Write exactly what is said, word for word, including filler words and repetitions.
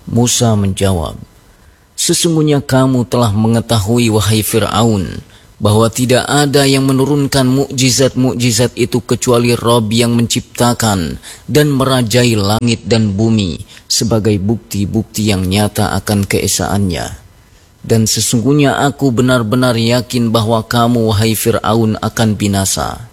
Musa menjawab, "Sesungguhnya kamu telah mengetahui, wahai Fir'aun, bahwa tidak ada yang menurunkan mukjizat-mukjizat itu kecuali Rabb yang menciptakan dan merajai langit dan bumi sebagai bukti-bukti yang nyata akan keesaannya. Dan sesungguhnya aku benar-benar yakin bahwa kamu, wahai Fir'aun, akan binasa.